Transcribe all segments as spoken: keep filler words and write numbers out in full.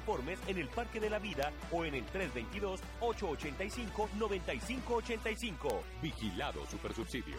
informes en el Parque de la Vida o en el tres dos dos, ocho ocho cinco, nueve cinco ocho cinco. Vigilado Supersubsidio.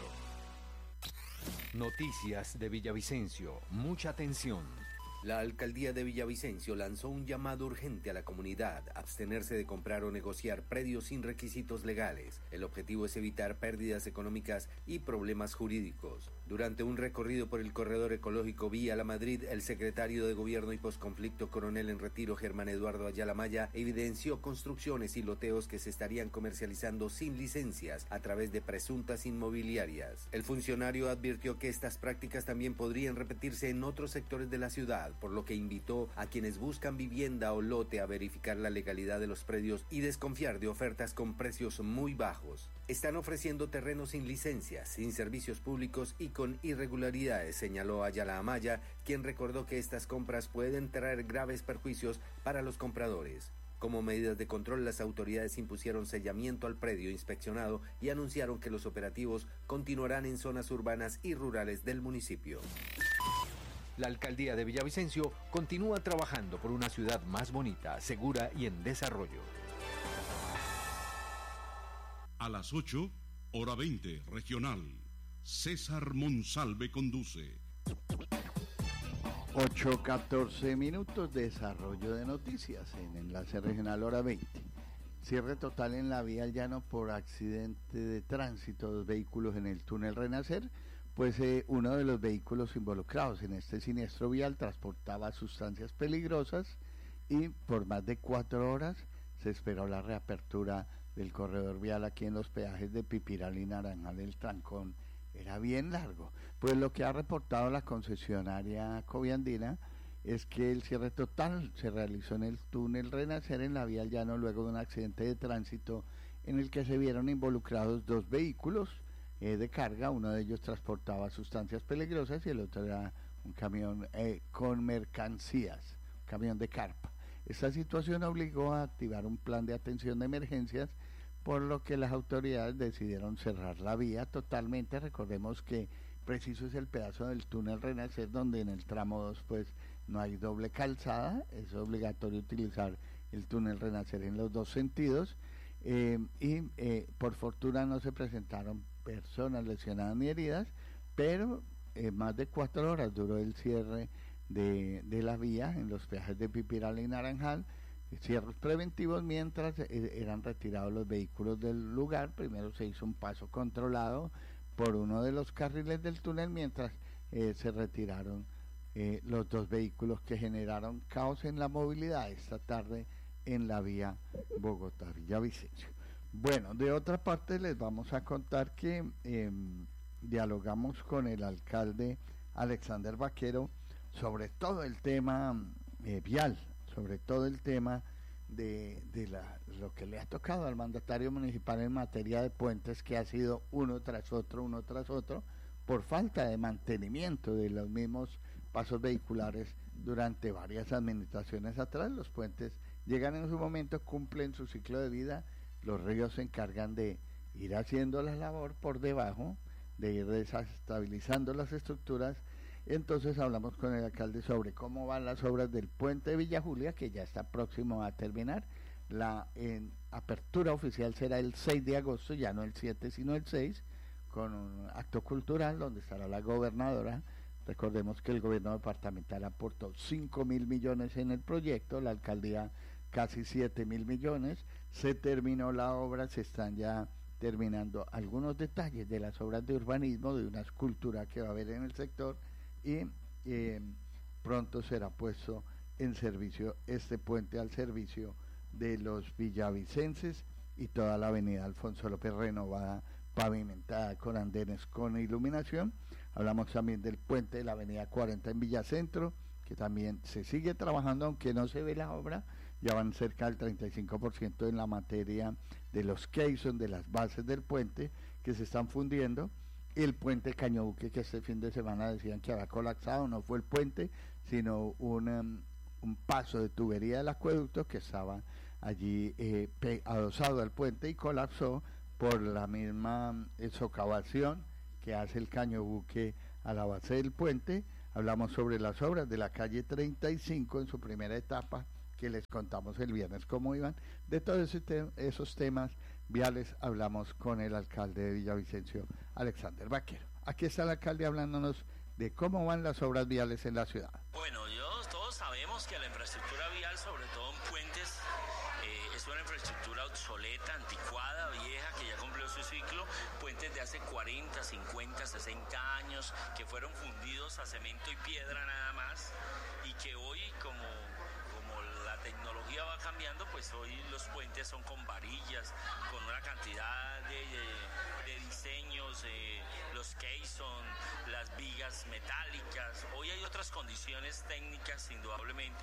Noticias de Villavicencio. Mucha atención. La alcaldía de Villavicencio lanzó un llamado urgente a la comunidad a abstenerse de comprar o negociar predios sin requisitos legales. El objetivo es evitar pérdidas económicas y problemas jurídicos. Durante un recorrido por el corredor ecológico Vía La Madrid, el secretario de Gobierno y Posconflicto Coronel en Retiro, Germán Eduardo Ayala Maya, evidenció construcciones y loteos que se estarían comercializando sin licencias a través de presuntas inmobiliarias. El funcionario advirtió que estas prácticas también podrían repetirse en otros sectores de la ciudad, por lo que invitó a quienes buscan vivienda o lote a verificar la legalidad de los predios y desconfiar de ofertas con precios muy bajos. Están ofreciendo terrenos sin licencias, sin servicios públicos y con irregularidades, señaló Ayala Amaya, quien recordó que estas compras pueden traer graves perjuicios para los compradores. Como medidas de control, las autoridades impusieron sellamiento al predio inspeccionado y anunciaron que los operativos continuarán en zonas urbanas y rurales del municipio. La alcaldía de Villavicencio continúa trabajando por una ciudad más bonita, segura y en desarrollo. A las ocho, hora veinte, regional. César Monsalve conduce. ocho catorce minutos, desarrollo de noticias en Enlace Regional hora veinte. Cierre total en la vía al llano por accidente de tránsito, dos vehículos en el túnel Renacer. Pues eh, uno de los vehículos involucrados en este siniestro vial transportaba sustancias peligrosas y por más de cuatro horas se esperó la reapertura del corredor vial aquí en los peajes de Pipiral y Naranjal. El trancón era bien largo. Pues lo que ha reportado la concesionaria Coviandina es que el cierre total se realizó en el túnel Renacer en la vía al llano luego de un accidente de tránsito en el que se vieron involucrados dos vehículos Eh, de carga. Uno de ellos transportaba sustancias peligrosas y el otro era un camión eh, con mercancías, un camión de carpa. Esta situación obligó a activar un plan de atención de emergencias, por lo que las autoridades decidieron cerrar la vía totalmente. Recordemos que preciso es el pedazo del túnel Renacer donde en el tramo dos pues no hay doble calzada, es obligatorio utilizar el túnel Renacer en los dos sentidos. Eh, y eh, por fortuna no se presentaron personas lesionadas ni heridas, pero eh, más de cuatro horas duró el cierre de, de la vía en los peajes de Pipiral y Naranjal, cierres preventivos mientras eh, eran retirados los vehículos del lugar. Primero se hizo un paso controlado por uno de los carriles del túnel mientras eh, se retiraron eh, los dos vehículos que generaron caos en la movilidad esta tarde en la vía Bogotá-Villavicencio. Bueno, de otra parte les vamos a contar que eh, dialogamos con el alcalde Alexander Vaquero sobre todo el tema eh, vial, sobre todo el tema de, de la, lo que le ha tocado al mandatario municipal en materia de puentes, que ha sido uno tras otro, uno tras otro, por falta de mantenimiento de los mismos pasos vehiculares durante varias administraciones atrás. Los puentes llegan en su momento, cumplen su ciclo de vida, los ríos se encargan de ir haciendo la labor por debajo, de ir desestabilizando las estructuras. Entonces hablamos con el alcalde sobre cómo van las obras del puente de Villa Julia, que ya está próximo a terminar. La en, apertura oficial será el seis de agosto, ya no el siete sino el seis, con un acto cultural donde estará la gobernadora. Recordemos que el gobierno departamental aportó cinco mil millones en el proyecto, la alcaldía casi siete mil millones. Se terminó la obra, se están ya terminando algunos detalles de las obras de urbanismo, de una escultura que va a haber en el sector, y eh, pronto será puesto en servicio este puente al servicio de los villavicenses y toda la avenida Alfonso López renovada, pavimentada con andenes con iluminación. Hablamos también del puente de la avenida cuarenta en Villacentro, que también se sigue trabajando, aunque no se ve la obra. Ya van cerca del treinta y cinco por ciento en la materia de los caissons, de las bases del puente, que se están fundiendo. El puente Cañobuque, que este fin de semana decían que había colapsado, no fue el puente, sino un, um, un paso de tubería del acueducto que estaba allí eh, adosado al puente y colapsó por la misma eh, socavación que hace el Cañobuque a la base del puente. Hablamos sobre las obras de la calle treinta y cinco en su primera etapa, que les contamos el viernes cómo iban. De todos ese te- esos temas viales hablamos con el alcalde de Villavicencio, Alexander Vaquero. Aquí está el alcalde hablándonos de cómo van las obras viales en la ciudad. Bueno, yo, todos sabemos que la infraestructura vial, sobre todo en puentes, eh, es una infraestructura obsoleta, anticuada, vieja, que ya cumplió su ciclo. Puentes de hace cuarenta, cincuenta, sesenta años, que fueron fundidos a cemento y piedra nada más, y que hoy, como... la tecnología va cambiando, pues hoy los puentes son con varillas, con una cantidad de, de, de diseños, eh, los caisson, las vigas metálicas. Hoy hay otras condiciones técnicas, indudablemente,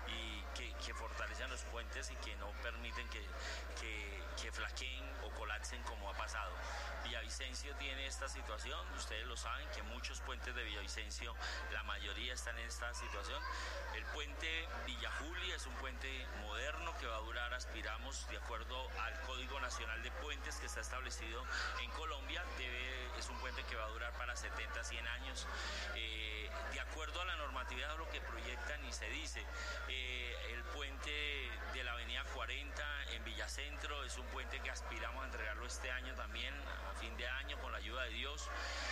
y que, que fortalecen los puentes y que no permiten que, que, que flaqueen o colapsen como ha pasado. Villavicencio tiene esta situación, ustedes lo saben, que muchos puentes de Villavicencio, la mayoría están en esta situación. El puente Villa Julia es un puente moderno que va a durar, aspiramos, de acuerdo al Código Nacional de Puentes que está establecido en Colombia, debe, es un puente que va a durar para setenta, cien años. Eh, de acuerdo a la normatividad, lo que proyectan y se dice, eh, el puente de la avenida cuarenta en Villacentro es un puente que aspiramos a entregarlo este año también, a fin de año, con la ayuda de Dios.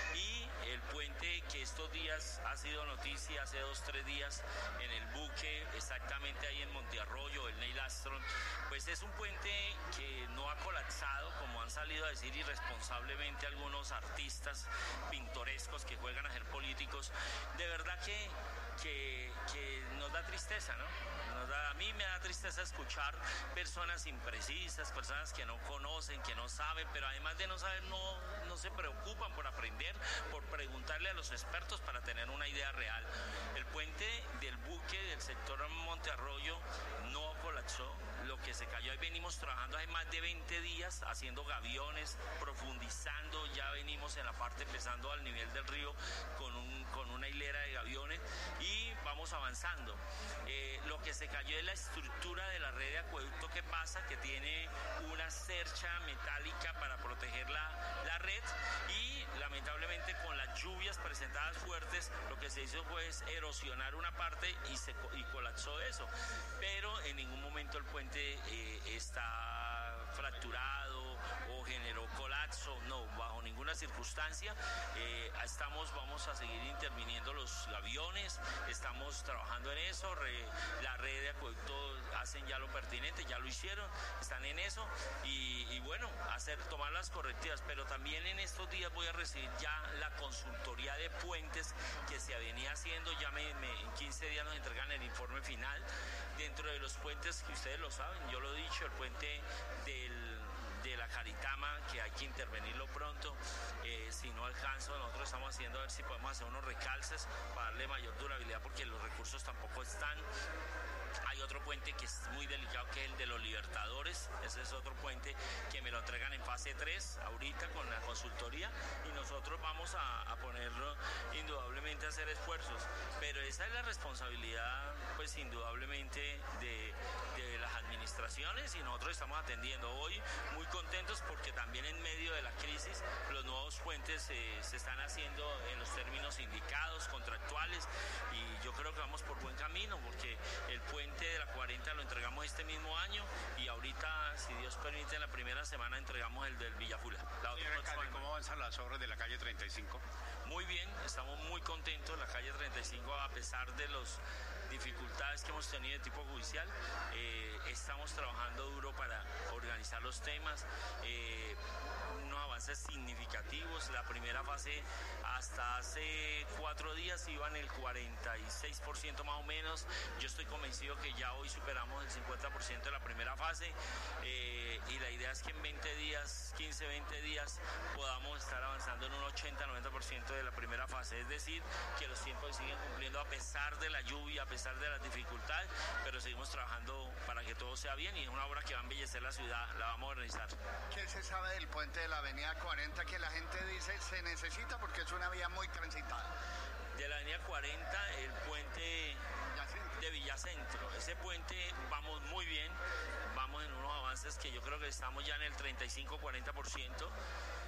Y el puente que estos días ha sido noticia, hace dos, tres días, en el buque, exactamente ahí en Montearroyo, el Neil Armstrong, pues es un puente que no ha colapsado, como han salido a decir irresponsablemente algunos artistas pintorescos que juegan a ser políticos. De verdad que, que, que nos da tristeza, ¿no? Nos da, a mí me da tristeza escuchar personas imprecisas, personas que no conocen, que no saben, pero además de no saber, no, no se preocupan por aprender, por preguntarle a los expertos para tener una idea real. El puente del buque del sector Montearroyo no colapsó, lo que se cayó, ahí venimos trabajando hace más de veinte días haciendo gaviones, profundizando, ya venimos en la parte empezando al nivel del río con, un, con una hilera de gaviones y vamos avanzando. Eh, lo que se cayó es la estructura de la red de acueducto que pasa, que tiene una cercha metálica para proteger la, la red y lamentablemente con las lluvias presentadas fuertes lo que se hizo fue erosionar una parte y, se, y colapsó eso, pero en ningún momento el puente eh, está fracturado o generó colapso, no, bajo ninguna circunstancia. Eh, estamos, vamos a seguir interviniendo los aviones, estamos trabajando en eso, re, la red de acueducto hacen ya lo pertinente, ya lo hicieron, están en eso y, y bueno, hacer, tomar las correctivas, pero también en estos días voy a recibir ya la consultoría de puentes que se venía haciendo, ya me, me, en quince días nos entregan el informe final. Dentro de los puentes que ustedes lo saben, yo lo he dicho, el puente del de la Caritama, que hay que intervenirlo pronto, eh, si no alcanzo, nosotros estamos haciendo a ver si podemos hacer unos recalces para darle mayor durabilidad porque los recursos tampoco están. Hay otro puente que es muy delicado, que es el de los Libertadores, ese es otro puente que me lo entregan en fase tres ahorita con la consultoría y nosotros vamos a, a ponerlo indudablemente a hacer esfuerzos, pero esa es la responsabilidad pues indudablemente de, de las administraciones y nosotros estamos atendiendo hoy muy contentos porque también en medio de la crisis los nuevos puentes eh, se están haciendo en los términos indicados, contractuales y yo creo que vamos por buen camino porque el puente de la cuarenta lo entregamos este mismo año y ahorita, si Dios permite, en la primera semana entregamos el del Villafula. Señor alcalde, ¿cómo avanzan las obras de la calle treinta y cinco? Muy bien, estamos muy contentos. La calle treinta y cinco, a pesar de las dificultades que hemos tenido de tipo judicial, eh, estamos trabajando duro para organizar los temas. Eh, unos avances significativos. La primera fase hasta hace cuatro días iba en el cuarenta y seis por ciento más o menos. Yo estoy convencido que ya hoy superamos el cincuenta por ciento de la primera fase eh, y la idea es que en veinte días, quince, veinte días podamos estar avanzando en un ochenta, noventa por ciento de la primera fase. Es decir, que los tiempos siguen cumpliendo a pesar de la lluvia, a pesar de las dificultades, pero seguimos trabajando para que todo sea bien y es una obra que va a embellecer la ciudad, la vamos a organizar. ¿Qué se sabe del puente de la avenida cuarenta que la gente dice se necesita porque es una vía muy transitada? De la avenida cuarenta, el puente Villacentro. de Villacentro. Ese puente vamos muy bien, vamos en unos avances que yo creo que estamos ya en el treinta y cinco, cuarenta por ciento.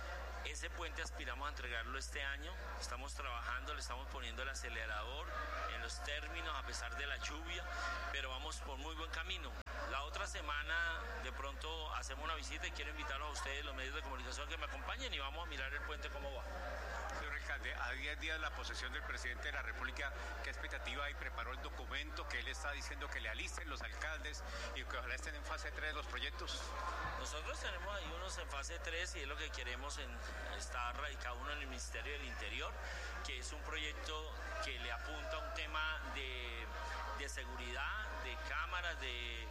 Ese puente aspiramos a entregarlo este año, estamos trabajando, le estamos poniendo el acelerador en los términos a pesar de la lluvia, pero vamos por muy buen camino. La otra semana de pronto hacemos una visita y quiero invitarlos a ustedes, los medios de comunicación, que me acompañen y vamos a mirar el puente cómo va. Señor alcalde, a diez días de la posesión del presidente de la República, ¿qué expectativa hay? ¿Preparó el documento que él está diciendo que le alisten los alcaldes y que ojalá estén en fase tres los proyectos? Nosotros tenemos ahí unos en fase tres y es lo que queremos, en, está radicado uno en el Ministerio del Interior, que es un proyecto que le apunta a un tema de, de seguridad, de cámaras, de,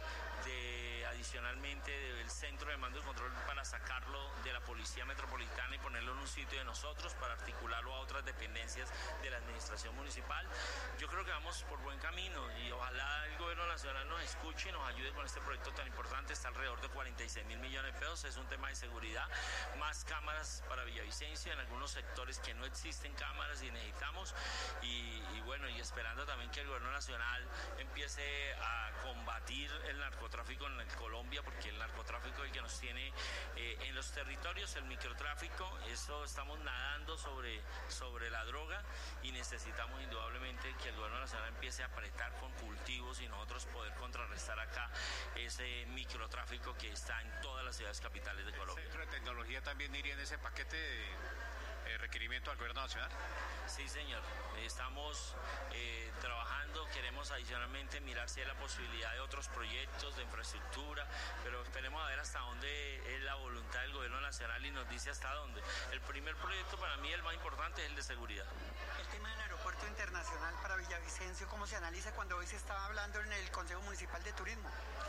de adicionalmente del Centro de Mando y Control para sacarlo de la Policía Metropolitana y ponerlo en un sitio de nosotros para articularlo a otras dependencias de la Administración Municipal. Yo creo que vamos por buen camino y ojalá el Gobierno Nacional nos escuche y nos ayude con este proyecto tan importante. Está alrededor de cuarenta y seis mil millones de pesos, es un tema de seguridad, más cámaras para Villavicencio, en algunos sectores que no existen cámaras y necesitamos, y, y bueno, y esperando también que el Gobierno Nacional empiece a combatir el narcotráfico en Colombia, porque el narcotráfico es el que nos tiene eh, en los territorios, el microtráfico, eso estamos nadando sobre, sobre la droga y necesitamos indudablemente que el Gobierno Nacional empiece a apretar con cultivos y nosotros poder contrarrestar acá ese microtráfico que está en todas las ciudades capitales de Colombia. ¿El Centro de Tecnología también iría en ese paquete de eh, requerimiento al Gobierno Nacional? Sí, señor. Estamos eh, trabajando, queremos adicionalmente mirar si hay la posibilidad de otros proyectos de infraestructura, pero esperemos a ver hasta dónde es la voluntad del Gobierno Nacional y nos dice hasta dónde. El primer proyecto para mí, el más importante, es el de seguridad. El tema del aeropuerto internacional para Villavicencio, ¿cómo se analiza cuando hoy se estaba hablando en el Consejo Municipal de Turismo?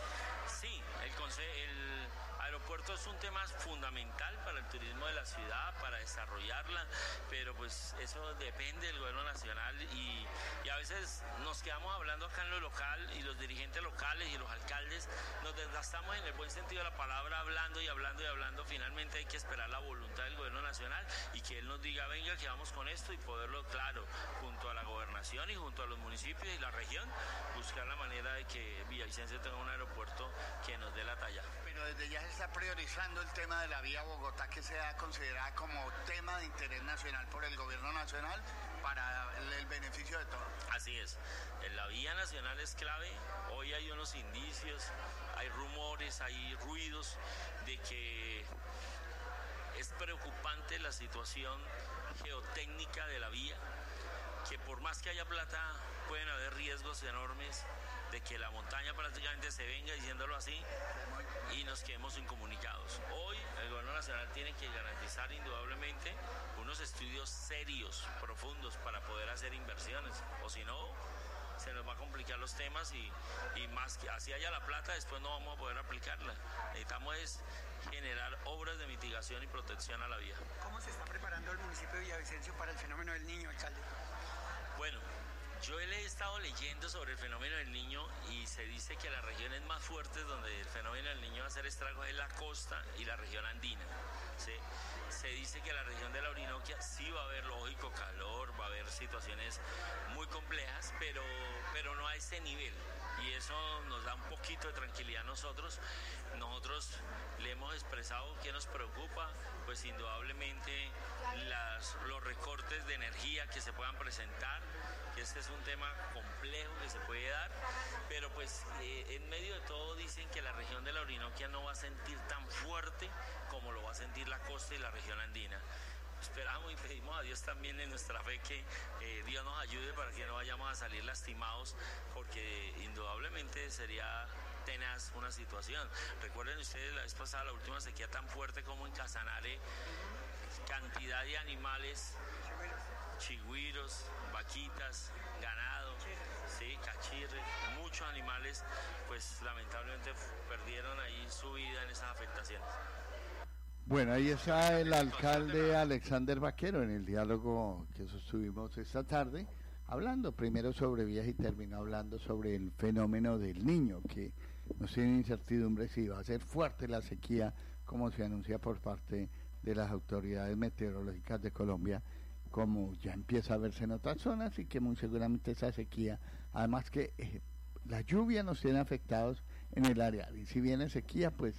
Sí, el, el aeropuerto es un tema fundamental para el turismo de la ciudad, para desarrollarla, pero pues eso depende del Gobierno Nacional y, y a veces nos quedamos hablando acá en lo local y los dirigentes locales y los alcaldes nos desgastamos en el buen sentido de la palabra hablando y hablando y hablando. Finalmente hay que esperar la voluntad del Gobierno Nacional y que él nos diga, venga, que vamos con esto, y poderlo, claro, junto a la gobernación y junto a los municipios y la región, buscar la manera de que Villavicencio tenga un aeropuerto que nos dé la talla. Pero desde ya se está priorizando el tema de la vía Bogotá, que sea considerada como tema de interés nacional por el Gobierno Nacional para el, el beneficio de todos. Así es, la vía nacional es clave. Hoy hay unos indicios, hay rumores, hay ruidos de que es preocupante la situación geotécnica de la vía, que por más que haya plata pueden haber riesgos enormes de que la montaña prácticamente se venga, diciéndolo así, y nos quedemos incomunicados. Hoy el Gobierno Nacional tiene que garantizar indudablemente unos estudios serios, profundos, para poder hacer inversiones, o si no, se nos va a complicar los temas y, y más que así haya la plata, después no vamos a poder aplicarla. Necesitamos es generar obras de mitigación y protección a la vía. ¿Cómo se está preparando el municipio de Villavicencio para el fenómeno del Niño, alcalde? Bueno, yo he estado leyendo sobre el fenómeno del Niño y se dice que las regiones más fuertes donde el fenómeno del Niño va a hacer estragos es la costa y la región andina. ¿Sí? Se dice que la región de la Orinoquia sí va a haber, lógico, calor, va a haber situaciones muy complejas, pero, pero no a ese nivel. Y eso nos da un poquito de tranquilidad a nosotros. Nosotros le hemos expresado que nos preocupa, pues indudablemente las, los recortes de energía que se puedan presentar. Este es un tema complejo que se puede dar, pero pues eh, en medio de todo dicen que la región de la Orinoquia no va a sentir tan fuerte como lo va a sentir la costa y la región andina. Esperamos y pedimos a Dios también en nuestra fe que eh, Dios nos ayude para que no vayamos a salir lastimados, porque indudablemente sería tenaz una situación. Recuerden ustedes la vez pasada, la última sequía tan fuerte como en Casanare, cantidad de animales, chigüiros, vaquitas, ganado, sí, cachirres, muchos animales, pues lamentablemente perdieron ahí su vida en esas afectaciones. Bueno, ahí está el alcalde Alexander Vaquero en el diálogo que sostuvimos esta tarde, hablando primero sobre vías y terminó hablando sobre el fenómeno del Niño, que nos tiene incertidumbre si va a ser fuerte la sequía, como se anuncia por parte de las autoridades meteorológicas de Colombia, como ya empieza a verse en otras zonas, y que muy seguramente esa sequía, además que eh, la lluvia nos tiene afectados en el área, y si viene sequía, pues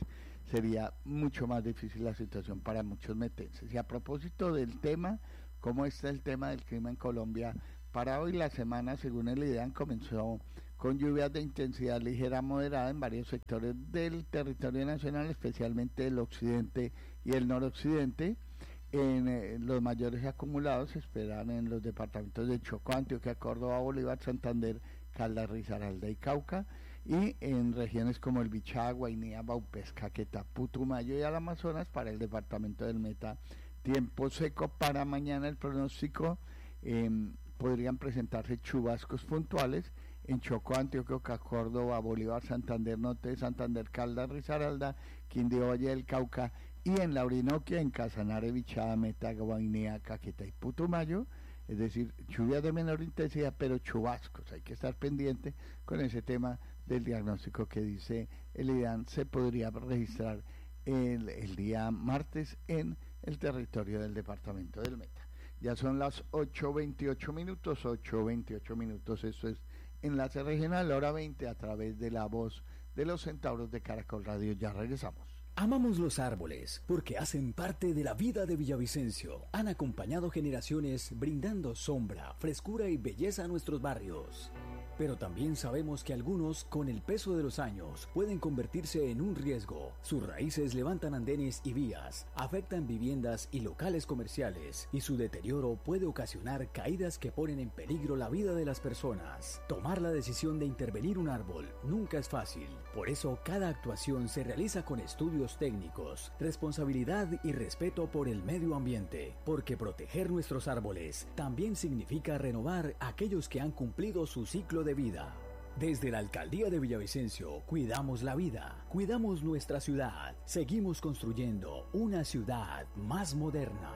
sería mucho más difícil la situación para muchos metenses. Y a propósito del tema, ¿cómo está el tema del clima en Colombia? Para hoy la semana, según el IDEAN, comenzó con lluvias de intensidad ligera a moderada en varios sectores del territorio nacional, especialmente el occidente y el noroccidente. En eh, los mayores acumulados se esperan en los departamentos de Chocó, Antioquia, Córdoba, Bolívar, Santander, Caldas, Risaralda y Cauca, y en regiones como el Bichá, Guainía, Vaupés, Caquetá, Putumayo y al Amazonas. Para el departamento del Meta, tiempo seco. Para mañana el pronóstico, eh, podrían presentarse chubascos puntuales en Chocó, Antioquia, Córdoba, Bolívar, Santander Norte, Santander, Caldas, Risaralda, Quindío, Valle del Cauca, y en la Orinoquia, en Casanare, Bichada, Meta, Guainía, Caquetá y Putumayo, es decir, lluvias de menor intensidad, pero chubascos. Hay que estar pendiente con ese tema del diagnóstico que dice el IDEAN, se podría registrar el, el día martes en el territorio del departamento del Meta. Ya son las ocho veintiocho minutos, ocho veintiocho minutos, esto es Enlace Regional, hora veinte, a través de la voz de los centauros de Caracol Radio. Ya regresamos. Amamos los árboles porque hacen parte de la vida de Villavicencio. Han acompañado generaciones brindando sombra, frescura y belleza a nuestros barrios. Pero también sabemos que algunos, con el peso de los años, pueden convertirse en un riesgo. Sus raíces levantan andenes y vías, afectan viviendas y locales comerciales, y su deterioro puede ocasionar caídas que ponen en peligro la vida de las personas. Tomar la decisión de intervenir un árbol nunca es fácil. Por eso, cada actuación se realiza con estudios técnicos, responsabilidad y respeto por el medio ambiente. Porque proteger nuestros árboles también significa renovar aquellos que han cumplido su ciclo de vida. Desde la Alcaldía de Villavicencio, cuidamos la vida, cuidamos nuestra ciudad, seguimos construyendo una ciudad más moderna.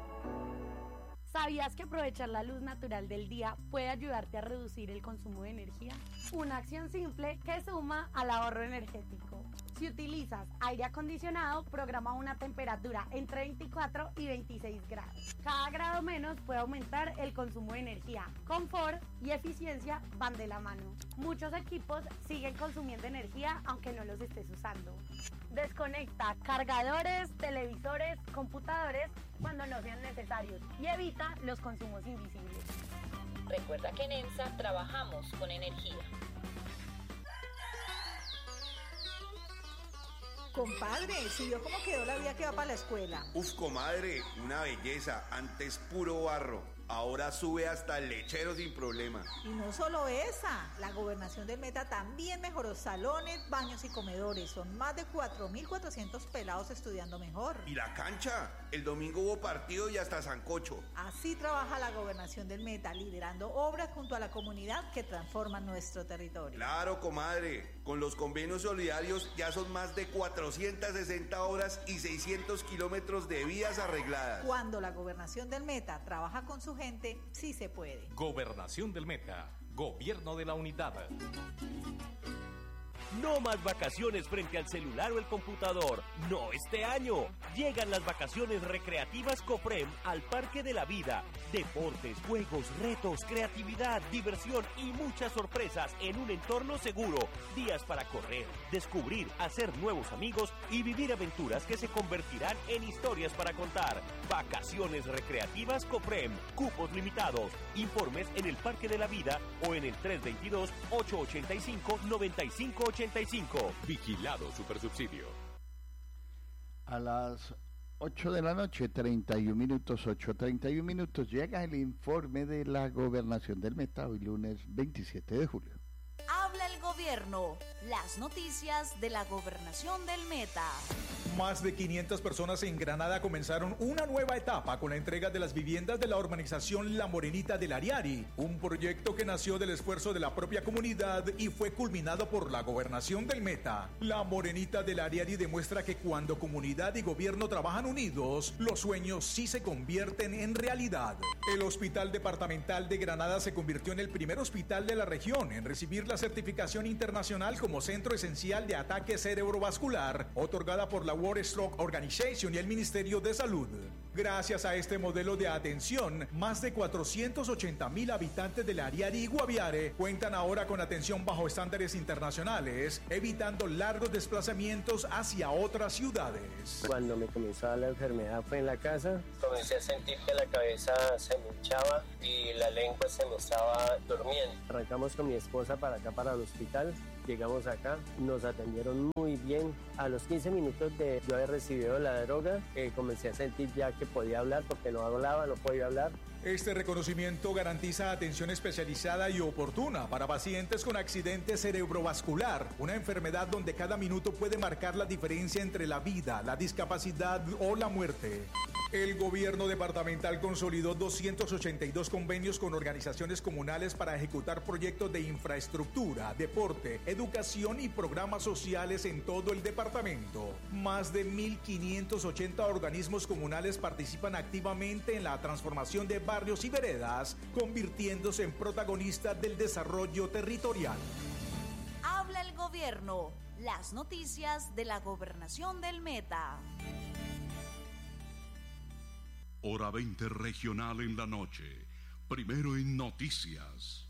¿Sabías que aprovechar la luz natural del día puede ayudarte a reducir el consumo de energía? Una acción simple que suma al ahorro energético. Si utilizas aire acondicionado, programa una temperatura entre veinticuatro y veintiséis grados. Cada grado menos puede aumentar el consumo de energía. Confort y eficiencia van de la mano. Muchos equipos siguen consumiendo energía aunque no los estés usando. Desconecta cargadores, televisores, computadores cuando no sean necesarios y evita los consumos invisibles. Recuerda que en EMSA trabajamos con energía. Compadre, ¿sí vio cómo quedó la vía que va para la escuela? Uf, comadre, una belleza. Antes puro barro, ahora sube hasta el lechero sin problema. Y no solo esa, la gobernación del Meta también mejoró salones, baños y comedores. Son más de cuatro mil cuatrocientos pelados estudiando mejor. ¿Y la cancha? El domingo hubo partido y hasta sancocho. Así trabaja la gobernación del Meta, liderando obras junto a la comunidad que transforman nuestro territorio. Claro, comadre. Con los convenios solidarios ya son más de cuatrocientas sesenta obras y seiscientos kilómetros de vías arregladas. Cuando la gobernación del Meta trabaja con su gente, sí se puede. Gobernación del Meta, Gobierno de la Unidad. No más vacaciones frente al celular o el computador. No este año. Llegan las vacaciones recreativas Coprem al Parque de la Vida. Deportes, juegos, retos, creatividad, diversión y muchas sorpresas en un entorno seguro. Días para correr, descubrir, hacer nuevos amigos y vivir aventuras que se convertirán en historias para contar. Vacaciones recreativas Coprem. Cupos limitados. Informes en el Parque de la Vida o en el tres dos dos, ocho ocho cinco, nueve cinco ocho cinco. Vigilado Supersubsidio. A las ocho de la noche, treinta y un minutos, ocho treinta y un minutos, llega el informe de la gobernación del Meta, hoy lunes veintisiete de julio. Habla el gobierno, las noticias de la gobernación del Meta. Más de quinientas personas en Granada comenzaron una nueva etapa con la entrega de las viviendas de la urbanización La Morenita del Ariari, un proyecto que nació del esfuerzo de la propia comunidad y fue culminado por la gobernación del Meta. La Morenita del Ariari demuestra que cuando comunidad y gobierno trabajan unidos, los sueños sí se convierten en realidad. El Hospital Departamental de Granada se convirtió en el primer hospital de la región en recibir la certificación internacional como Centro Esencial de Ataque Cerebrovascular, otorgada por la World Stroke Organization y el Ministerio de Salud. Gracias a este modelo de atención, más de cuatrocientos ochenta mil habitantes del Ariari y Guaviare cuentan ahora con atención bajo estándares internacionales, evitando largos desplazamientos hacia otras ciudades. Cuando me comenzó la enfermedad fue en la casa, comencé a sentir que la cabeza se me hinchaba y la lengua se me estaba durmiendo. Arrancamos con mi esposa para acá, para el hospital. Llegamos acá, nos atendieron muy bien. A los quince minutos de yo haber recibido la droga, eh, comencé a sentir ya que podía hablar, porque no hablaba, no podía hablar. Este reconocimiento garantiza atención especializada y oportuna para pacientes con accidente cerebrovascular, una enfermedad donde cada minuto puede marcar la diferencia entre la vida, la discapacidad o la muerte. El gobierno departamental consolidó doscientos ochenta y dos convenios con organizaciones comunales para ejecutar proyectos de infraestructura, deporte, educación y programas sociales en todo el departamento. Más de mil quinientos ochenta organismos comunales participan activamente en la transformación de barrios y veredas, convirtiéndose en protagonistas del desarrollo territorial. Habla el gobierno. Las noticias de la gobernación del Meta. Hora veinte regional en la noche. Primero en noticias.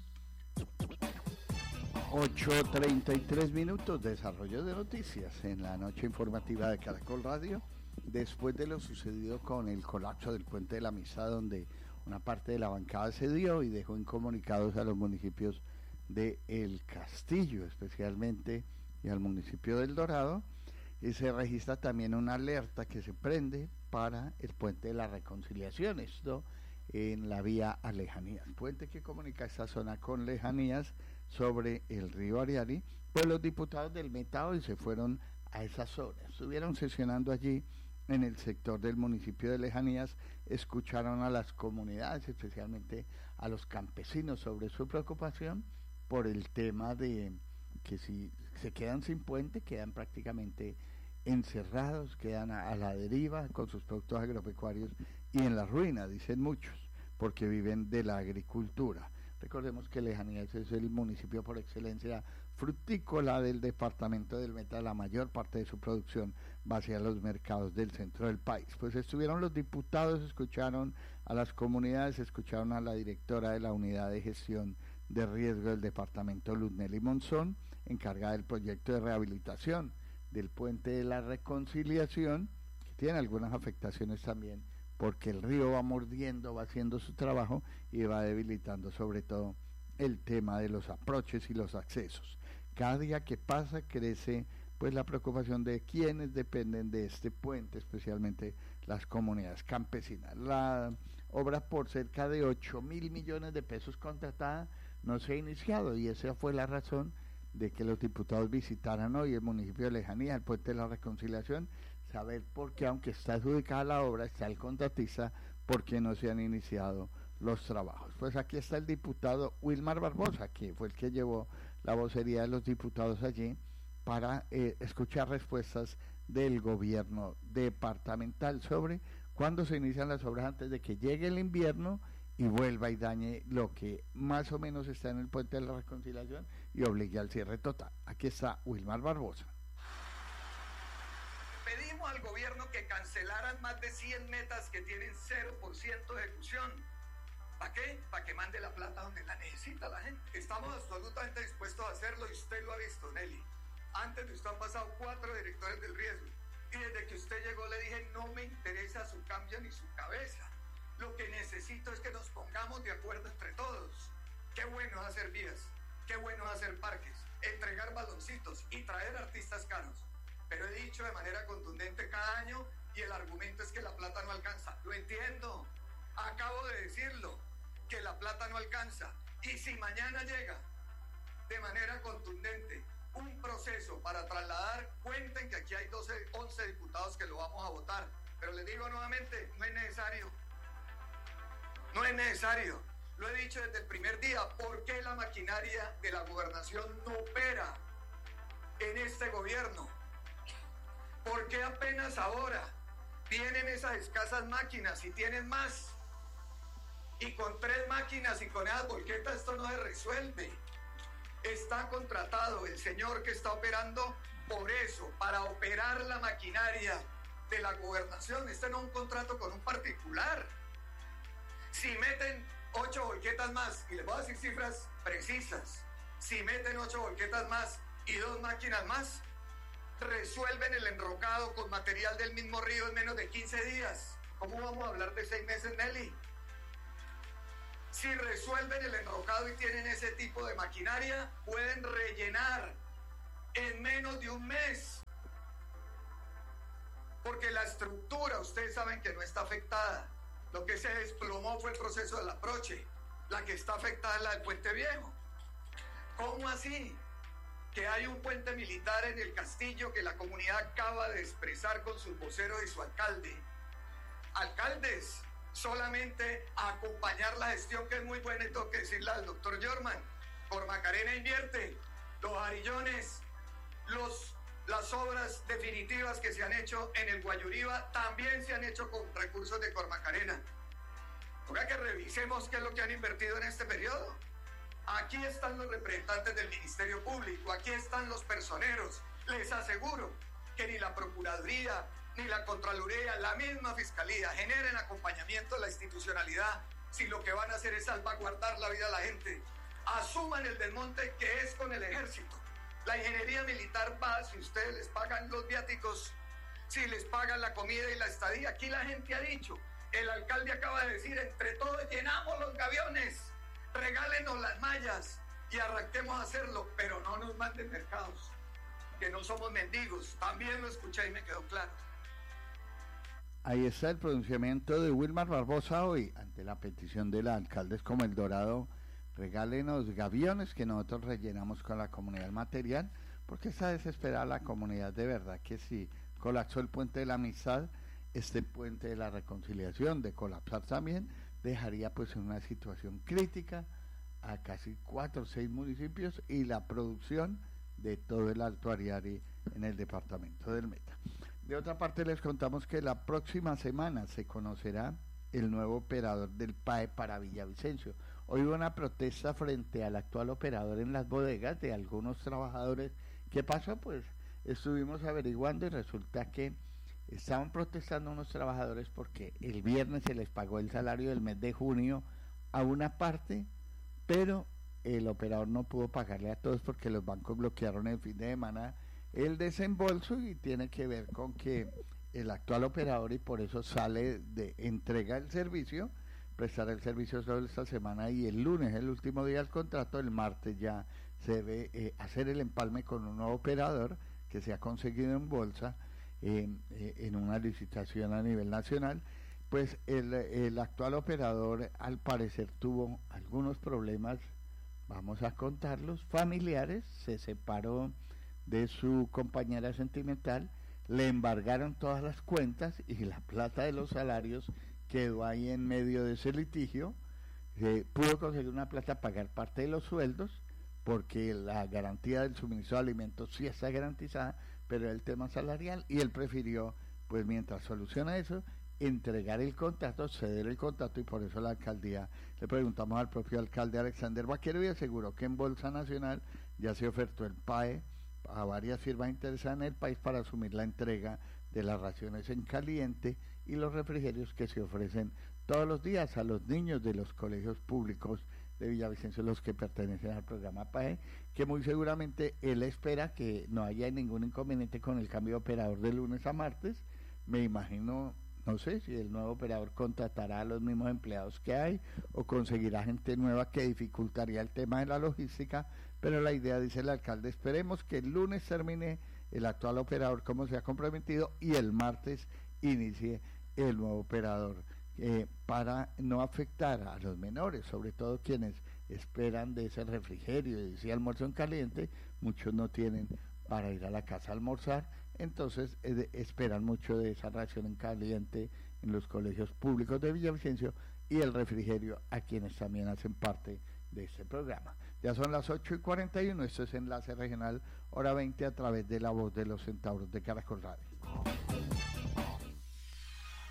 ocho treinta y tres minutos, desarrollo de noticias en la noche informativa de Caracol Radio. Después de lo sucedido con el colapso del Puente de la Amistad, donde una parte de la bancada cedió y dejó incomunicados a los municipios de El Castillo, especialmente, y al municipio del Dorado, y se registra también una alerta que se prende para el Puente de la Reconciliación, esto en la vía a Lejanías, puente que comunica esta zona con Lejanías sobre el río Ariari. Pues los diputados del Meta hoy se fueron a esa zona, estuvieron sesionando allí en el sector del municipio de Lejanías, escucharon a las comunidades, especialmente a los campesinos, sobre su preocupación por el tema de que si se quedan sin puente, quedan prácticamente encerrados, quedan a, a la deriva con sus productos agropecuarios y en la ruina, dicen muchos, porque viven de la agricultura. Recordemos que Lejanías es el municipio por excelencia frutícola del departamento del Meta, la mayor parte de su producción va hacia los mercados del centro del país. Pues estuvieron los diputados, escucharon a las comunidades, escucharon a la directora de la Unidad de Gestión de Riesgo del departamento, Luz Nelly Monzón, encargada del proyecto de rehabilitación del Puente de la Reconciliación, que tiene algunas afectaciones también, porque el río va mordiendo, va haciendo su trabajo y va debilitando sobre todo el tema de los aproches y los accesos. Cada día que pasa crece pues la preocupación de quienes dependen de este puente, especialmente las comunidades campesinas. La obra, por cerca de ocho mil millones de pesos contratada, no se ha iniciado, y esa fue la razón de que los diputados visitaran hoy el municipio de Lejanía, el Puente de la Reconciliación, saber por qué, aunque está adjudicada la obra, está el contratista, por qué no se han iniciado los trabajos. Pues aquí está el diputado Wilmar Barbosa, que fue el que llevó la vocería de los diputados allí para eh, escuchar respuestas del gobierno departamental sobre cuándo se inician las obras antes de que llegue el invierno y vuelva y dañe lo que más o menos está en el Puente de la Reconciliación y obligue al cierre total. Aquí está Wilmar Barbosa. Pedimos al gobierno que cancelaran más de cien metas que tienen cero por ciento de ejecución. ¿Para qué? Para que mande la plata donde la necesita la gente. Estamos absolutamente dispuestos a hacerlo y usted lo ha visto, Nelly. Antes de usted han pasado cuatro directores del riesgo y desde que usted llegó le dije, no me interesa su cambio ni su cabeza. Lo que necesito es que nos pongamos de acuerdo entre todos. Qué bueno es hacer vías, qué bueno es hacer parques, entregar baloncitos y traer artistas caros. Pero he dicho de manera contundente cada año y el argumento es que la plata no alcanza. Lo entiendo, acabo de decirlo, que la plata no alcanza. Y si mañana llega de manera contundente un proceso para trasladar, cuenten que aquí hay doce, once diputados que lo vamos a votar. Pero les digo nuevamente, no es necesario. No es necesario. Lo he dicho desde el primer día. ¿Por qué la maquinaria de la gobernación no opera en este gobierno? ¿Por qué apenas ahora vienen esas escasas máquinas y tienen más? Y con tres máquinas y con esas volquetas esto no se resuelve. Está contratado el señor que está operando por eso, para operar la maquinaria de la gobernación. Este no es un contrato con un particular. Si meten ocho volquetas más, y les voy a decir cifras precisas, si meten ocho volquetas más y dos máquinas más, resuelven el enrocado con material del mismo río en menos de quince días. ¿Cómo vamos a hablar de seis meses, Nelly? Si resuelven el enrocado y tienen ese tipo de maquinaria, pueden rellenar en menos de un mes. Porque la estructura, ustedes saben que no está afectada. Lo que se desplomó fue el proceso del aproche. La que está afectada es la del Puente Viejo. ¿Cómo así? Que hay un puente militar en el Castillo que la comunidad acaba de expresar con sus voceros y su alcalde. Alcaldes, solamente a acompañar la gestión, que es muy buena, y tengo que decirle al doctor Jorman, Cormacarena invierte, los arillones, los, las obras definitivas que se han hecho en el Guayuriba también se han hecho con recursos de Cormacarena. Oiga, que revisemos qué es lo que han invertido en este periodo. Aquí están los representantes del Ministerio Público, aquí están los personeros. Les aseguro que ni la Procuraduría, ni la Contraloría, la misma Fiscalía generen acompañamiento a la institucionalidad si lo que van a hacer es salvaguardar la vida de la gente. Asuman el desmonte que es con el ejército. La ingeniería militar va, si ustedes les pagan los viáticos, si les pagan la comida y la estadía. Aquí la gente ha dicho, el alcalde acaba de decir, entre todos llenamos los gaviones, regálenos las mallas y arranquemos a hacerlo, pero no nos manden mercados, que no somos mendigos. También lo escuché y me quedó claro. Ahí está el pronunciamiento de Wilmar Barbosa hoy ante la petición de la alcaldes como El Dorado: regálenos gaviones que nosotros rellenamos con la comunidad material, porque está desesperada la comunidad de verdad, que si colapsó el puente de la amistad, este puente de la reconciliación, de colapsar también, dejaría pues en una situación crítica a casi cuatro o seis municipios y la producción de todo el Alto Ariari en el departamento del Meta. De otra parte, les contamos que la próxima semana se conocerá el nuevo operador del P A E para Villavicencio. Hoy hubo una protesta frente al actual operador en las bodegas de algunos trabajadores. ¿Qué pasó? Pues estuvimos averiguando y resulta que estaban protestando unos trabajadores porque el viernes se les pagó el salario del mes de junio a una parte, pero el operador no pudo pagarle a todos porque los bancos bloquearon el fin de semana el desembolso, y tiene que ver con que el actual operador, y por eso sale de entrega el servicio, prestar el servicio solo esta semana, y el lunes, el último día del contrato, el martes ya se debe eh, hacer el empalme con un nuevo operador que se ha conseguido en bolsa eh, eh, en una licitación a nivel nacional. Pues el, el actual operador al parecer tuvo algunos problemas, vamos a contarlos, familiares, se separó de su compañera sentimental, le embargaron todas las cuentas y la plata de los salarios quedó ahí en medio de ese litigio. Eh, pudo conseguir una plata, pagar parte de los sueldos, porque la garantía del suministro de alimentos sí está garantizada, pero el tema salarial, y él prefirió, pues mientras soluciona eso, entregar el contrato, ceder el contrato, y por eso la alcaldía, le preguntamos al propio alcalde Alexander Vaquero y aseguró que en Bolsa Nacional ya se ofertó el P A E a varias firmas interesadas en el país para asumir la entrega de las raciones en caliente y los refrigerios que se ofrecen todos los días a los niños de los colegios públicos de Villavicencio, los que pertenecen al programa P A E, que muy seguramente él espera que no haya ningún inconveniente con el cambio de operador de lunes a martes. Me imagino, no sé si el nuevo operador contratará a los mismos empleados que hay o conseguirá gente nueva que dificultaría el tema de la logística, pero la idea, dice el alcalde, esperemos que el lunes termine el actual operador como se ha comprometido y el martes inicie el nuevo operador, eh, para no afectar a los menores, sobre todo quienes esperan de ese refrigerio y ese almuerzo en caliente. Muchos no tienen para ir a la casa a almorzar, entonces eh, esperan mucho de esa ración en caliente en los colegios públicos de Villavicencio, y el refrigerio a quienes también hacen parte de este programa. Ya son las ocho y cuarenta y uno, esto es Enlace Regional, hora veinte, a través de La Voz de los Centauros de Caracol Radio.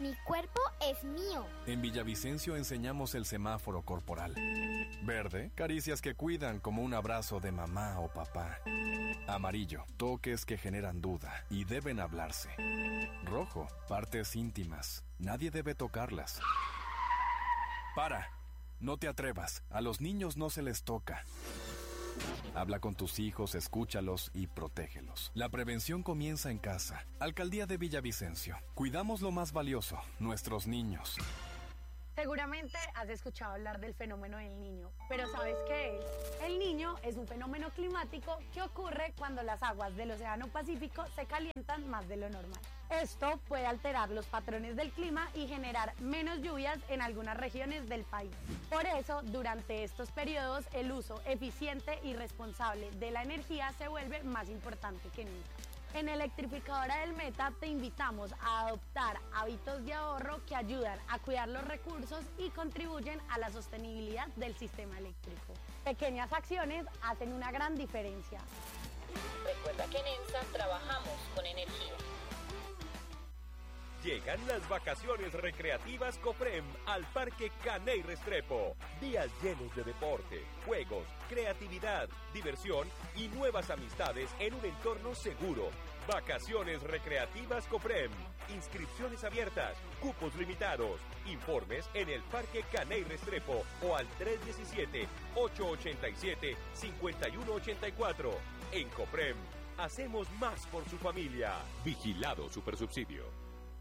Mi cuerpo es mío. En Villavicencio enseñamos el semáforo corporal. Verde, caricias que cuidan como un abrazo de mamá o papá. Amarillo, toques que generan duda y deben hablarse. Rojo, partes íntimas. Nadie debe tocarlas. Para, no te atrevas. A los niños no se les toca. Habla con tus hijos, escúchalos y protégelos. La prevención comienza en casa. Alcaldía de Villavicencio. Cuidamos lo más valioso, nuestros niños. Seguramente has escuchado hablar del fenómeno del Niño, pero ¿sabes qué es? El Niño es un fenómeno climático que ocurre cuando las aguas del Océano Pacífico se calientan más de lo normal. Esto puede alterar los patrones del clima y generar menos lluvias en algunas regiones del país. Por eso, durante estos periodos, el uso eficiente y responsable de la energía se vuelve más importante que nunca. En Electrificadora del Meta te invitamos a adoptar hábitos de ahorro que ayudan a cuidar los recursos y contribuyen a la sostenibilidad del sistema eléctrico. Pequeñas acciones hacen una gran diferencia. Recuerda que en EMSA trabajamos con energía. Llegan las vacaciones recreativas Coprem al Parque Caney Restrepo. Días llenos de deporte, juegos, creatividad, diversión y nuevas amistades en un entorno seguro. Vacaciones recreativas Coprem. Inscripciones abiertas, cupos limitados. Informes en el Parque Caney Restrepo o al tres uno siete, ocho ocho siete, cinco uno ocho cuatro. En Coprem, hacemos más por su familia. Vigilado Supersubsidio.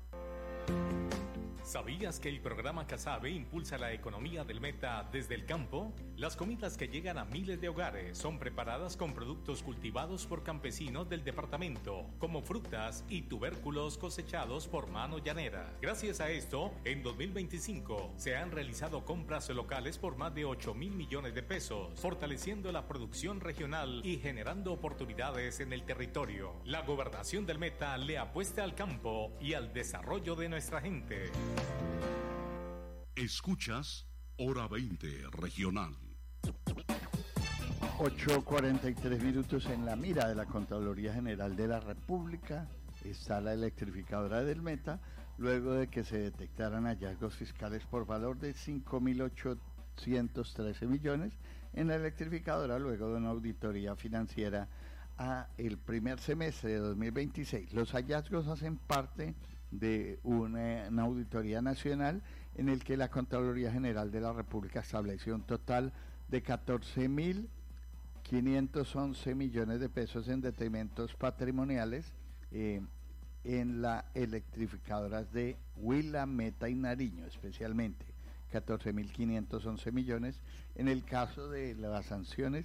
¿Sabías que el programa Casabe impulsa la economía del Meta desde el campo? Las comidas que llegan a miles de hogares son preparadas con productos cultivados por campesinos del departamento, como frutas y tubérculos cosechados por mano llanera. Gracias a esto, en dos mil veinticinco se han realizado compras locales por más de ocho mil millones de pesos, fortaleciendo la producción regional y generando oportunidades en el territorio. La gobernación del Meta le apuesta al campo y al desarrollo de nuestra gente. Escuchas Hora veinte Regional. ocho cuarenta y tres minutos. En la mira de la Contraloría General de la República está la electrificadora del Meta, luego de que se detectaran hallazgos fiscales por valor de cinco mil ochocientos trece millones en la electrificadora, luego de una auditoría financiera a el primer semestre de dos mil veintiséis. Los hallazgos hacen parte de una, una auditoría nacional en el que la Contraloría General de la República estableció un total de catorce mil quinientos once millones de pesos en detrimentos patrimoniales eh, en las electrificadoras de Huila, Meta y Nariño, especialmente catorce mil quinientos once millones. En el caso de las sanciones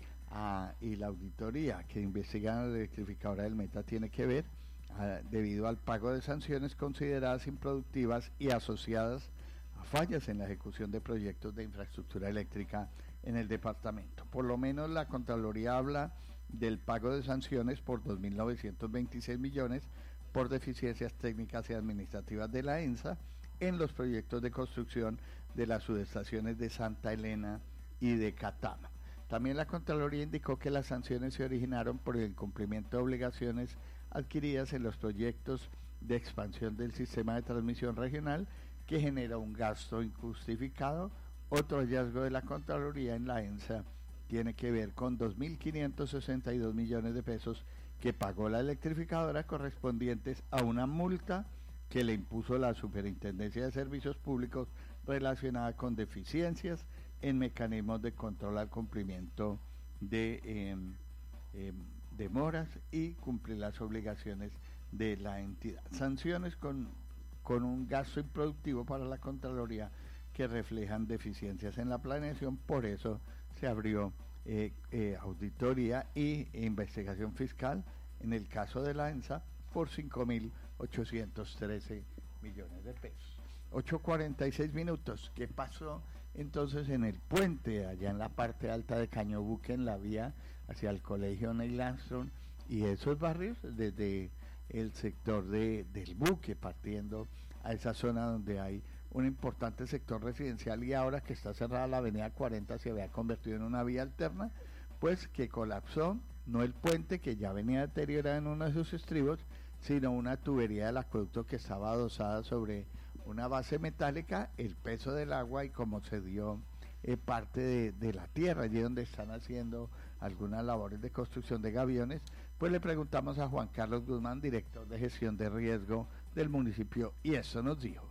a, y la auditoría que investigan a la electrificadora del Meta tiene que ver a, debido al pago de sanciones consideradas improductivas y asociadas a fallas en la ejecución de proyectos de infraestructura eléctrica en el departamento. Por lo menos la Contraloría habla del pago de sanciones por dos mil novecientos veintiséis millones por deficiencias técnicas y administrativas de la ENSA en los proyectos de construcción de las subestaciones de Santa Elena y de Catama. También la Contraloría indicó que las sanciones se originaron por el incumplimiento de obligaciones adquiridas en los proyectos de expansión del sistema de transmisión regional, que genera un gasto injustificado. Otro hallazgo de la Contraloría en la ENSA tiene que ver con dos mil quinientos sesenta y dos millones de pesos que pagó la electrificadora, correspondientes a una multa que le impuso la Superintendencia de Servicios Públicos relacionada con deficiencias en mecanismos de control al cumplimiento de eh, eh, demoras y cumplir las obligaciones de la entidad. Sanciones con, con un gasto improductivo para la Contraloría que reflejan deficiencias en la planeación. Por eso se abrió eh, eh, auditoría y e investigación fiscal en el caso de la ENSA por cinco mil ochocientos trece millones de pesos. ocho cuarenta y seis minutos. ¿Qué pasó entonces en el puente allá en la parte alta de Cañobuque, en la vía hacia el colegio Neil Armstrong y esos barrios, desde el sector de, del Buque, partiendo a esa zona donde hay un importante sector residencial, y ahora que está cerrada la avenida cuarenta se había convertido en una vía alterna, pues que colapsó, no el puente que ya venía deteriorado en uno de sus estribos, sino una tubería del acueducto que estaba adosada sobre una base metálica, el peso del agua y como se dio eh, parte de, de la tierra, allí donde están haciendo algunas labores de construcción de gaviones, pues le preguntamos a Juan Carlos Guzmán, director de gestión de riesgo del municipio, y eso nos dijo.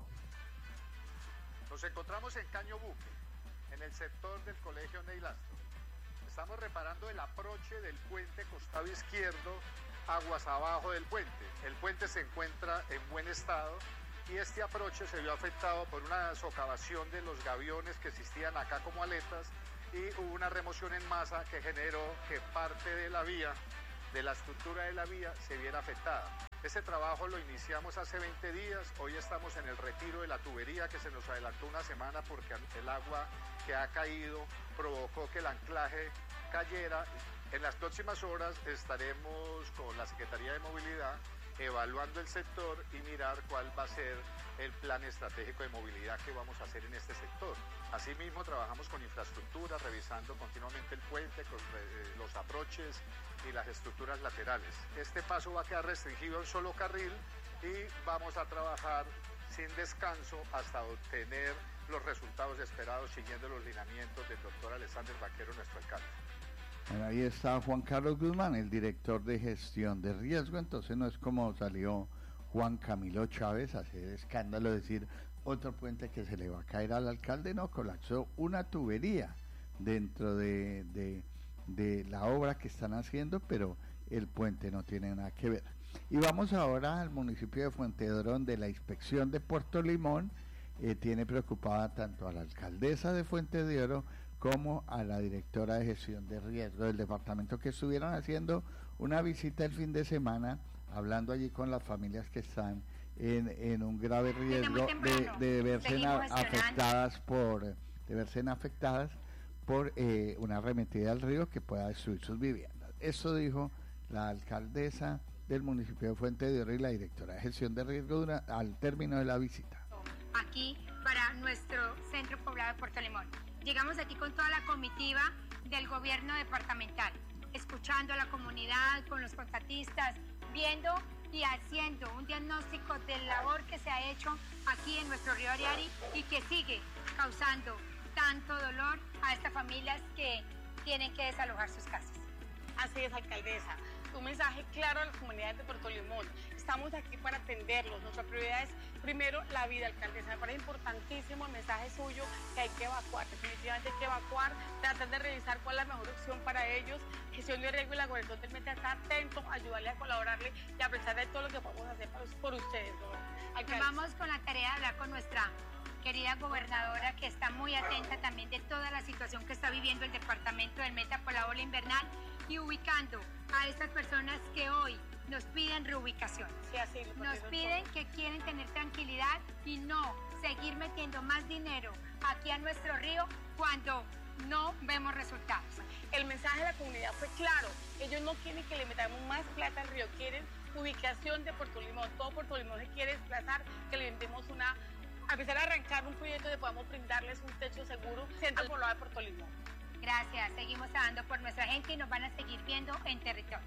Nos encontramos en Caño Buque, en el sector del Colegio Neilastro. Estamos reparando el aproche del puente costado izquierdo, aguas abajo del puente. El puente se encuentra en buen estado y este aproche se vio afectado por una socavación de los gaviones que existían acá como aletas y hubo una remoción en masa que generó que parte de la vía, de la estructura de la vía, se viera afectada. Este trabajo lo iniciamos hace veinte días, hoy estamos en el retiro de la tubería que se nos adelantó una semana porque el agua que ha caído provocó que el anclaje cayera. En las próximas horas estaremos con la Secretaría de Movilidad evaluando el sector y mirar cuál va a ser el plan estratégico de movilidad que vamos a hacer en este sector. Asimismo, trabajamos con infraestructura, revisando continuamente el puente, con eh, los aproches y las estructuras laterales. Este paso va a quedar restringido a un solo carril y vamos a trabajar sin descanso hasta obtener los resultados esperados siguiendo los lineamientos del doctor Alexander Vaquero, nuestro alcalde. Bueno, ahí está Juan Carlos Guzmán, el director de gestión de riesgo. Entonces no es como salió Juan Camilo Chávez a hacer escándalo, decir otro puente que se le va a caer al alcalde. No, colapsó una tubería dentro de, de, de la obra que están haciendo, pero el puente no tiene nada que ver. Y vamos ahora al municipio de Fuentedoro, donde la inspección de Puerto Limón eh, tiene preocupada tanto a la alcaldesa de Fuente de Oro como a la directora de gestión de riesgo del departamento, que estuvieron haciendo una visita el fin de semana, hablando allí con las familias que están en, en un grave riesgo de, de verse afectadas por de verse afectadas por eh, una arremetida al río que pueda destruir sus viviendas. Eso dijo la alcaldesa del municipio de Fuente de Oro y la directora de gestión de riesgo durante, al término de la visita. Aquí para nuestro centro poblado de Puerto Limón. Llegamos aquí con toda la comitiva del gobierno departamental, escuchando a la comunidad, con los contratistas, viendo y haciendo un diagnóstico de la labor que se ha hecho aquí en nuestro río Ariari y que sigue causando tanto dolor a estas familias que tienen que desalojar sus casas. Así es, alcaldesa. Un mensaje claro a las comunidades de Puerto Limón. Estamos aquí para atenderlos. Nuestra prioridad es, primero, la vida, alcaldesa. Me parece importantísimo el mensaje suyo que hay que evacuar. Definitivamente hay que evacuar, tratar de revisar cuál es la mejor opción para ellos. Gestión de riesgo y la gobernación del Meta está atento, ayudarle a colaborarle y a pesar de todo lo que podemos hacer por, por ustedes, ¿no? Vamos con la tarea de hablar con nuestra querida gobernadora, que está muy atenta también de toda la situación que está viviendo el departamento del Meta por la ola invernal y ubicando a estas personas que hoy nos piden reubicación. Sí, así, nos piden que quieren tener tranquilidad y no seguir metiendo más dinero aquí a nuestro río cuando no vemos resultados. El mensaje de la comunidad fue claro. Ellos no quieren que le metamos más plata al río, quieren ubicación de Puerto Limón. Todo Puerto Limón se quiere desplazar, que le vendemos una... a empezar a arrancar un proyecto donde podamos brindarles un techo seguro centro poblado de Puerto Limón. Gracias, seguimos trabajando por nuestra gente y nos van a seguir viendo en territorio.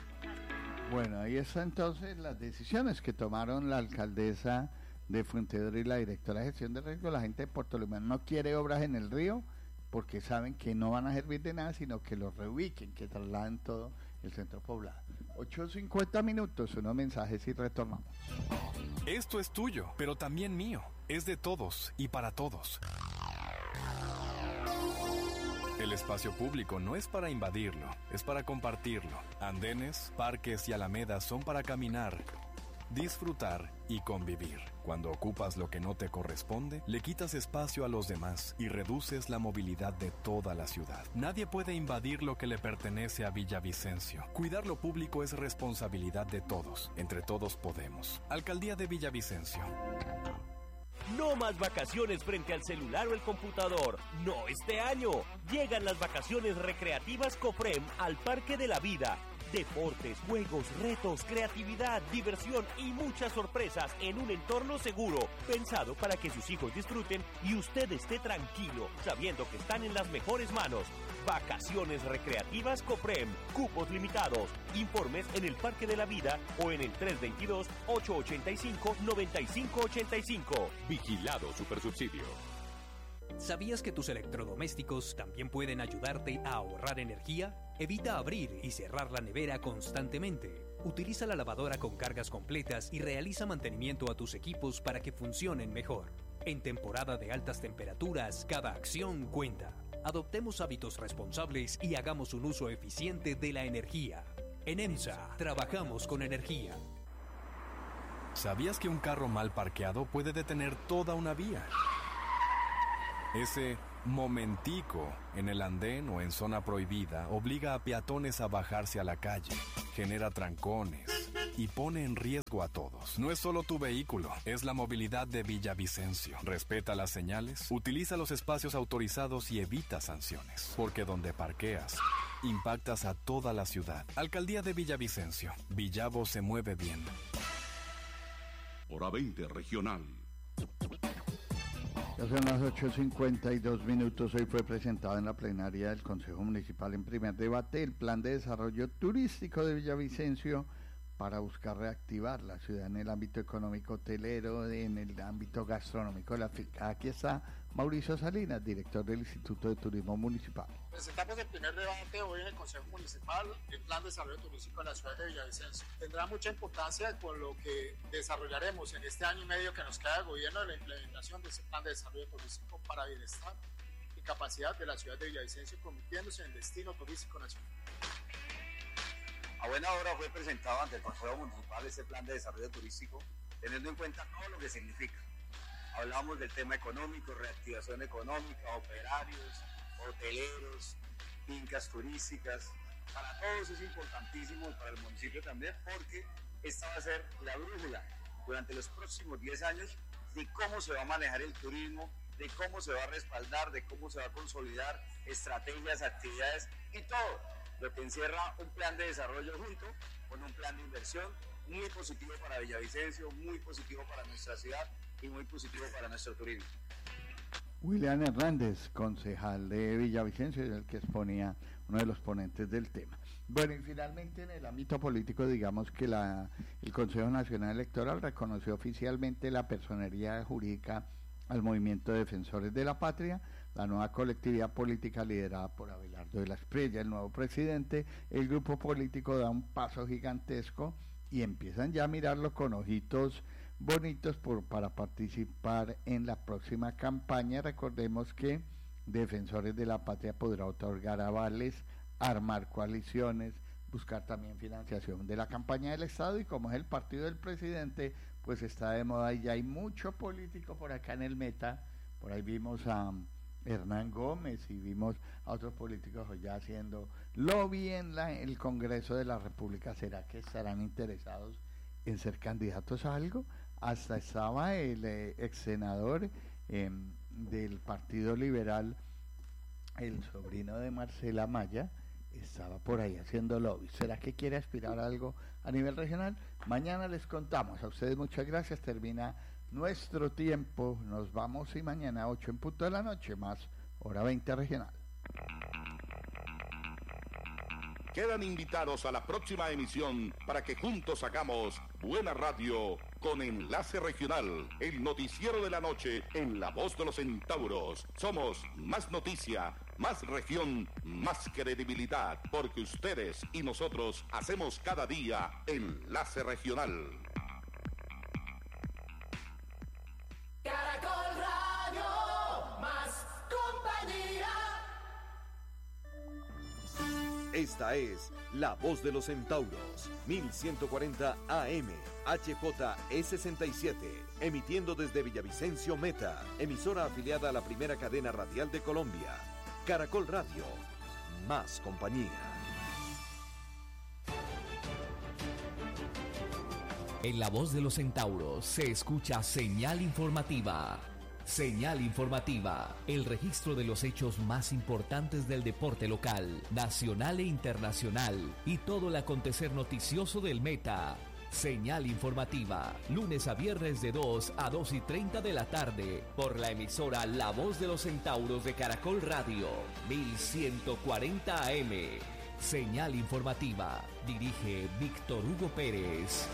Bueno, ahí están entonces las decisiones que tomaron la alcaldesa de Fuente de Oro y la directora de gestión de riesgo. La gente de Puerto Limón no quiere obras en el río porque saben que no van a servir de nada, sino que los reubiquen, que trasladen todo el centro poblado. ocho cincuenta minutos, unos mensajes y retornamos. Esto es tuyo, pero también mío. Es de todos y para todos. El espacio público no es para invadirlo, es para compartirlo. Andenes, parques y alamedas son para caminar, disfrutar y convivir. Cuando ocupas lo que no te corresponde, le quitas espacio a los demás y reduces la movilidad de toda la ciudad. Nadie puede invadir lo que le pertenece a Villavicencio. Cuidar lo público es responsabilidad de todos. Entre todos podemos. Alcaldía de Villavicencio. No más vacaciones frente al celular o el computador. No este año. Llegan las vacaciones recreativas Cofrem al Parque de la Vida. Deportes, juegos, retos, creatividad, diversión y muchas sorpresas en un entorno seguro, pensado para que sus hijos disfruten y usted esté tranquilo, sabiendo que están en las mejores manos. Vacaciones recreativas Coprem, cupos limitados. Informes en el Parque de la Vida o en el tres dos dos, ocho ocho cinco, nueve cinco ocho cinco. Vigilado Supersubsidio. ¿Sabías que tus electrodomésticos también pueden ayudarte a ahorrar energía? Evita abrir y cerrar la nevera constantemente. Utiliza la lavadora con cargas completas y realiza mantenimiento a tus equipos para que funcionen mejor. En temporada de altas temperaturas, cada acción cuenta. Adoptemos hábitos responsables y hagamos un uso eficiente de la energía. En EMSA, trabajamos con energía. ¿Sabías que un carro mal parqueado puede detener toda una vía? Ese momentico en el andén o en zona prohibida obliga a peatones a bajarse a la calle, genera trancones y pone en riesgo a todos. No es solo tu vehículo, es la movilidad de Villavicencio. Respeta las señales, utiliza los espacios autorizados y evita sanciones, porque donde parqueas, impactas a toda la ciudad. Alcaldía de Villavicencio. Villavo se mueve bien. Hora veinte regional. Ya son las ocho cincuenta y dos minutos. Hoy fue presentado en la plenaria del Consejo Municipal en primer debate el Plan de Desarrollo Turístico de Villavicencio para buscar reactivar la ciudad en el ámbito económico hotelero, en el ámbito gastronómico. Aquí está Mauricio Salinas, director del Instituto de Turismo Municipal. Presentamos el primer debate hoy en el Consejo Municipal, el Plan de Desarrollo Turístico en la ciudad de Villavicencio. Tendrá mucha importancia con lo que desarrollaremos en este año y medio que nos queda de gobierno de la implementación de ese Plan de Desarrollo Turístico para bienestar y capacidad de la ciudad de Villavicencio, convirtiéndose en el destino turístico nacional. A buena hora fue presentado ante el Consejo Municipal este Plan de Desarrollo Turístico, teniendo en cuenta todo lo que significa. Hablamos del tema económico, reactivación económica, operarios, hoteleros, fincas turísticas. Para todos es importantísimo y para el municipio también, porque esta va a ser la brújula durante los próximos diez años de cómo se va a manejar el turismo, de cómo se va a respaldar, de cómo se va a consolidar estrategias, actividades y todo lo que encierra un plan de desarrollo junto con un plan de inversión muy positivo para Villavicencio, muy positivo para nuestra ciudad y muy positivo para nuestro turismo. William Hernández, concejal de Villavicencio, es el que exponía uno de los ponentes del tema. Bueno, y finalmente en el ámbito político, digamos que la, el Consejo Nacional Electoral reconoció oficialmente la personería jurídica al Movimiento de Defensores de la Patria, la nueva colectividad política liderada por Abelardo de la Espriella, el nuevo presidente. El grupo político da un paso gigantesco y empiezan ya a mirarlo con ojitos bonitos por, para participar en la próxima campaña. Recordemos que Defensores de la Patria podrá otorgar avales, armar coaliciones, buscar también financiación de la campaña del Estado, y como es el partido del presidente, pues está de moda y ya hay mucho político por acá en el Meta. Por ahí vimos a Hernán Gómez y vimos a otros políticos ya haciendo lobby en la, el Congreso de la República. ¿Será que estarán interesados en ser candidatos a algo? Hasta estaba el eh, ex senador eh, del Partido Liberal, el sobrino de Marcela Maya, estaba por ahí haciendo lobby. ¿Será que quiere aspirar a algo a nivel regional? Mañana les contamos. A ustedes muchas gracias. Termina nuestro tiempo. Nos vamos y mañana a ocho en punto de la noche, más hora veinte regional. Quedan invitados a la próxima emisión para que juntos hagamos buena radio con Enlace Regional, el noticiero de la noche en La Voz de los Centauros. Somos más noticia, más región, más credibilidad, porque ustedes y nosotros hacemos cada día Enlace Regional. Caracol Radio, más compañía. Esta es La Voz de los Centauros, mil ciento cuarenta A M, H J E sesenta y siete, emitiendo desde Villavicencio Meta, emisora afiliada a la primera cadena radial de Colombia. Caracol Radio, más compañía. En La Voz de los Centauros se escucha señal informativa. Señal informativa, el registro de los hechos más importantes del deporte local, nacional e internacional y todo el acontecer noticioso del Meta. Señal informativa, lunes a viernes de dos a dos y treinta de la tarde, por la emisora La Voz de los Centauros de Caracol Radio, mil ciento cuarenta A M. Señal informativa, dirige Víctor Hugo Pérez.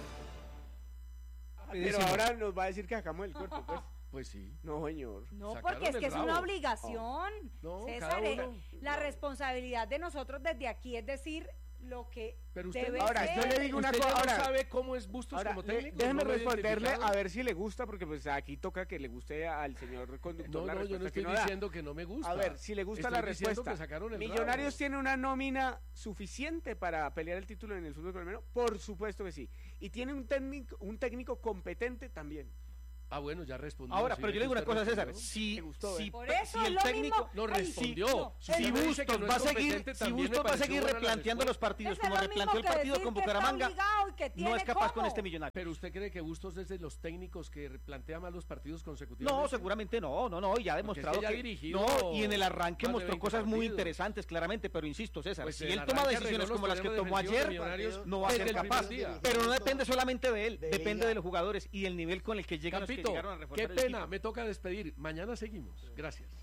Pero ahora nos va a decir que sacamos el cuerpo, pues. Pues sí. No, señor. No, Sacaron porque es que el es una rabo. obligación. No, César, cada eh, uno. la responsabilidad de nosotros desde aquí es decir lo que Pero usted debe no- Ahora, ser. yo le digo una ¿Usted cosa. ya no Ahora, sabe cómo es Bustos ahora, como de- técnico? déjeme ¿No lo he responderle identificado? a ver si le gusta, porque pues aquí toca que le guste al señor conductor No, la no, yo no respuesta estoy que no da. diciendo que no me gusta. A ver, si le gusta Estoy la diciendo respuesta. que sacaron el ¿Millonarios rabo. tiene una nómina suficiente para pelear el título en el fútbol colombiano? Por supuesto que sí. Y tiene un técnico, un técnico competente también. Ah, bueno, ya respondió. Ahora, sí, pero yo que le digo una usted cosa, César. respondió. Si, Me gustó, si, ¿eh? Por eso si es el lo técnico mismo. No Ay, respondió. sí, Si si usted me dice que Bustos no va a es seguir, competente, si también me Bustos va a pareció seguir buena la replanteando los respuesta. partidos Eso como es lo replanteó el mismo que partido decir con que está Bucaramanga, obligado y que no tiene es capaz con cómo. este Millonario. Pero usted cree que Bustos es de los técnicos que plantea mal los partidos consecutivos. No, seguramente no, no, no, y ya ha Porque es demostrado que ya que, ha dirigido no, y en el arranque más de mostró veinte cosas muy partidos. interesantes, claramente, pero insisto, César, Pues si el él toma arranque decisiones arregló como los las que problemas tomó defensivos de ayer, Millonarios no va a desde ser el primer capaz, día. pero no depende solamente de él, Veía. depende de los jugadores y el nivel con el que llegan los que Campito, llegaron a reforzar qué el pena, equipo. me toca despedir. Mañana seguimos. Gracias.